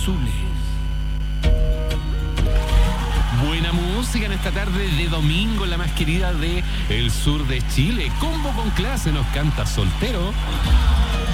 azules. Buena música en esta tarde de domingo, la más querida de el sur de Chile. Combo con Clase nos canta Soltero.